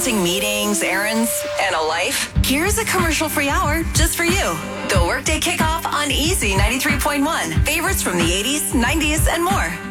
balancing meetings, errands, and a life? Here's a commercial-free hour just for you. The Workday Kickoff on Easy 93.1. Favorites from the 80s, 90s, and more.